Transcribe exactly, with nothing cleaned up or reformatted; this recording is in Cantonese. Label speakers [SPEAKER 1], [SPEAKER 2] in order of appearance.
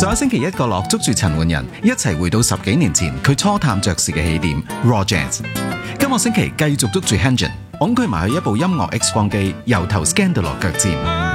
[SPEAKER 1] 上一星期一個落捉住陳奐仁，一齊回到十幾年前佢初探爵士嘅起點 Raw Jazz。今個星期繼續捉住 Hanjin， 擁佢埋去一部音樂 X 光機，由頭 scan 到落腳尖。